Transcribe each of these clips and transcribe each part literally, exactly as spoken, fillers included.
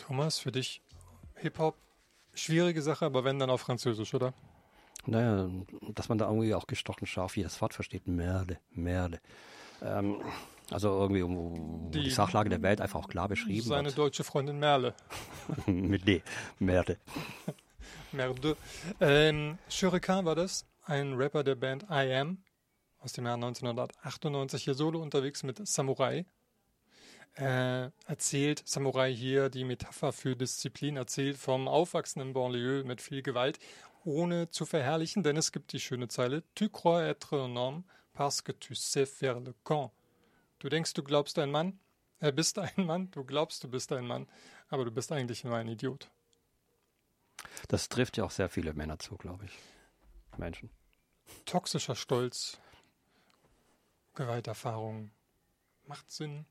Thomas, für dich Hip-Hop, schwierige Sache, aber wenn, dann auf Französisch, oder? Naja, dass man da irgendwie auch gestochen scharf jedes Wort versteht. Merde, Merde. Ähm, also irgendwie, wo die, die Sachlage der Welt einfach auch klar beschrieben seine wird. Seine deutsche Freundin Merle. Mit D. Merde. Merde. Ähm, Shuriken war das, ein Rapper der Band I Am aus dem Jahr neunzehnhundertachtundneunzig, hier solo unterwegs mit Samurai. Äh, erzählt, Samurai hier, die Metapher für Disziplin, erzählt vom Aufwachsen in Banlieue mit viel Gewalt, ohne zu verherrlichen, denn es gibt die schöne Zeile: Tu crois être un homme parce que tu sais faire le con. Du denkst, du glaubst ein Mann, er äh, bist ein Mann, du glaubst, du bist ein Mann, aber du bist eigentlich nur ein Idiot. Das trifft ja auch sehr viele Männer zu, glaube ich. Menschen. Toxischer Stolz, Gewalterfahrung, macht Sinn.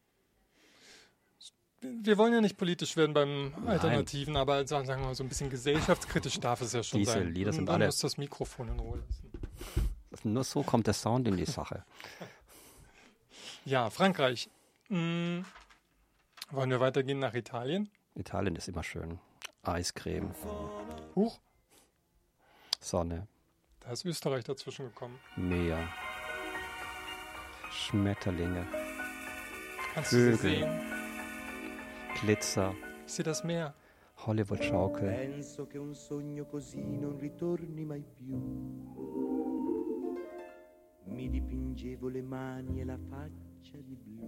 Wir wollen ja nicht politisch werden beim Alternativen, Nein. aber sagen wir mal, so ein bisschen gesellschaftskritisch darf es ja schon Diese sein. Lieder sind dann alle. muss das Mikrofon in Ruhe lassen. Nur so kommt der Sound in die Sache. Ja, Frankreich. Hm. Wollen wir weitergehen nach Italien? Italien ist immer schön. Eiscreme. Huch. Sonne. Da ist Österreich dazwischen gekommen. Meer. Schmetterlinge. Kannst Vögel. du sie sehen? Glitzer. Ich sehe das Meer. Hollywood-Schaukel. Penso che un sogno così non ritorni mai più. Mi dipingevo le mani e la faccia di blu.